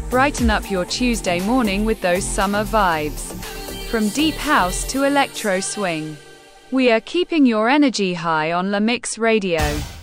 Brighten up your Tuesday morning with those summer vibes. From deep house to electro swing, we are keeping your energy high on La Mix Radio.